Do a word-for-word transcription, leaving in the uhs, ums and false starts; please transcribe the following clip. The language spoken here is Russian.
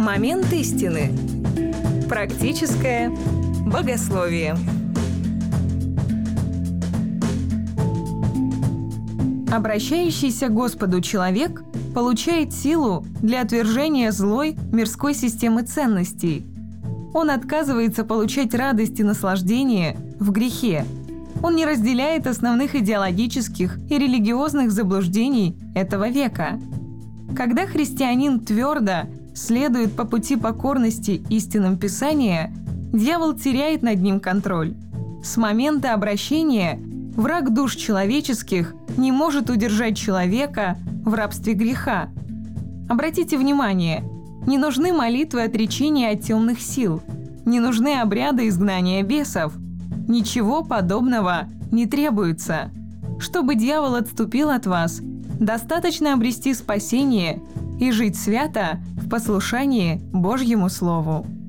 Момент истины. Практическое богословие. Обращающийся к Господу человек получает силу для отвержения злой мирской системы ценностей. Он отказывается получать радость и наслаждение в грехе. Он не разделяет основных идеологических и религиозных заблуждений этого века. Когда христианин твердо следует по пути покорности истинам Писания, дьявол теряет над ним контроль. С момента обращения враг душ человеческих не может удержать человека в рабстве греха. Обратите внимание, не нужны молитвы отречения от темных сил, не нужны обряды изгнания бесов. Ничего подобного не требуется. Чтобы дьявол отступил от вас, достаточно обрести спасение и жить свято в послушании Божьему Слову.